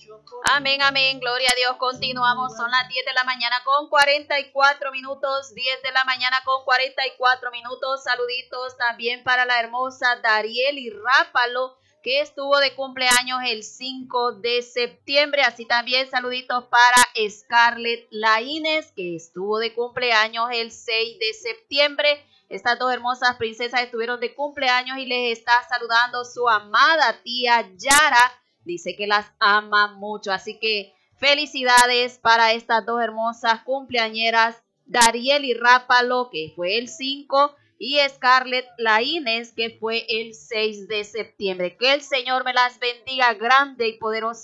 Amén, amén, gloria a Dios. Continuamos, son las 10 de la mañana con 44 minutos, 10 de la mañana con 44 minutos. Saluditos también para la hermosa Darieli Rápalo, que estuvo de cumpleaños el 5 de septiembre. Así también saluditos para Scarlett Laínez, que estuvo de cumpleaños el 6 de septiembre. Estas dos hermosas princesas estuvieron de cumpleaños y les está saludando su amada tía Yara. Dice que las ama mucho, así que felicidades para estas dos hermosas cumpleañeras, Darieli Rápalo, que fue el 5, y Scarlett Laínez, que fue el 6 de septiembre. Que el Señor me las bendiga grande y poderosa.